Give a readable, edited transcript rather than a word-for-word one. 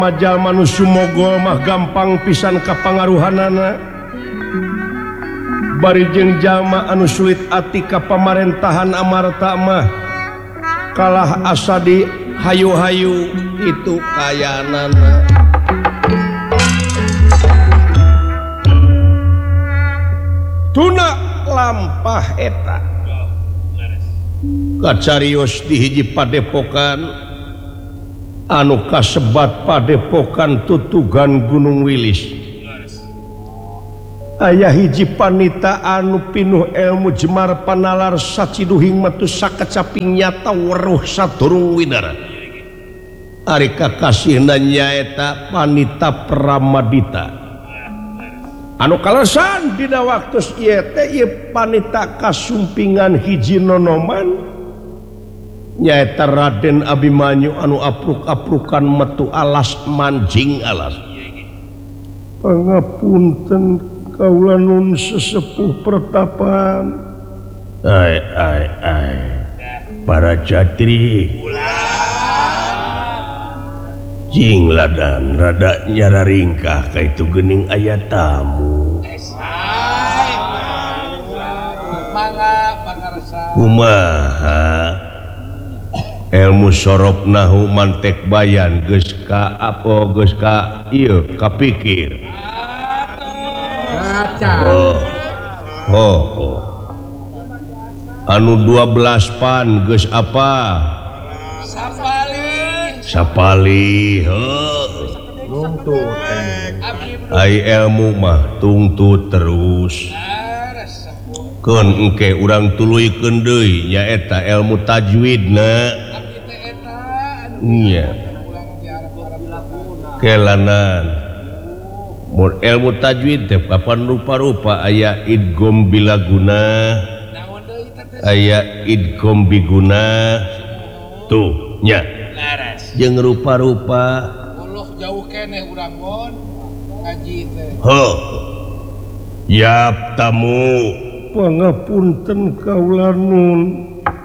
majal manusia mogol mah gampang pisan kapangaruhanana bari jeung jalma anu sulit ati ka pamarentahan amarta mah kalah asa di hayu-hayu itu kayanana. Tuna lampah eta kacarios di hiji padepokan anu kasebat padepokan tutugan Gunung Wilis. Aya hiji panita anu pinuh ilmu jemar panalar saciduhing metu sakacaping nyata weruh saturung widara. Ari kakasihna nyaeta Panita Pramadita. Anu kalasan dina waktos ieu teh ieu panita kasumpingan hiji nonoman nyaeta Raden Abimanyu anu apruk-aprukan metu alas manjing alas. Pangapunten kaula nun sesepuh pertapaan. Ai para jatri jing ladan rada nyararingkah ka itu geuning aya tamu. Kumaha ilmu sorop nahu mantek bayan geus ka apa geus ka ieu kapikir. Anu 12 pan geus apa? Sapali ai ilmu mah tungtu terus keun engke urang tuluikeun deui nyaeta ilmu tajwidna nya kelanan mun ilmu tajwid teh papan rupa-rupa aya idgham bilaguna aya idgham biguna tuh nya jeung rupa-rupa jauh keneh urang mon ngaji teh. Yap tamu pangapunten kaula nun